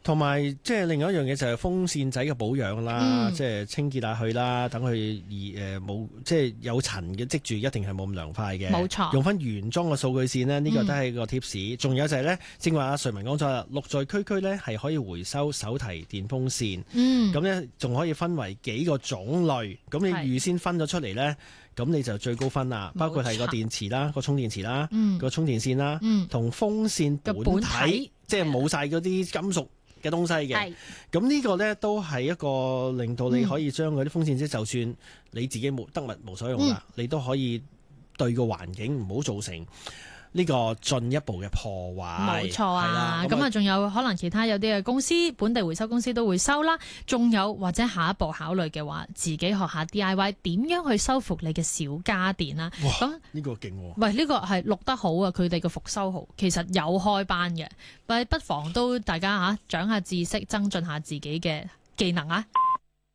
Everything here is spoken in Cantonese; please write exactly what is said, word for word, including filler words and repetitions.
同埋即係另外一樣嘢就係風扇仔嘅保養啦， 嗯、 即係清潔下佢啦，等佢而誒冇即係有塵嘅積住，一定係冇咁涼快嘅。 冇錯，用翻原裝嘅數據線呢，呢、呢個都係個 tips。仲、嗯、有就係呢，正話阿瑞文講咗啦，綠在區區呢係可以回收手提電風扇， 嗯， 咁呢仲可以分為幾個種類，咁你預先分咗出嚟呢，咁你就最高分啦。包括係個電池啦，個充電池啦， 嗯、 個充電線啦，同、嗯、風扇本體， 本體即係冇晒嗰啲金屬嘅東西嘅，咁呢個呢都係一個令到你可以將嗰啲風扇即、嗯、就算你自己冇得物無所用啦、嗯，你都可以對個環境唔好造成呢個進一步嘅破壞。 冇錯啊，咁啊仲有可能其他有啲嘅公司，本地回收公司都會收啦。仲有或者下一步考慮嘅話，自己學下 D I Y 點樣去修復你嘅小家電啦。咁呢、 呢個勁喎！ 喂，呢、呢個係錄得好啊，佢哋嘅復修好，其實有開班嘅，不不妨都大家嚇長下知識，增進下自己嘅技能啊！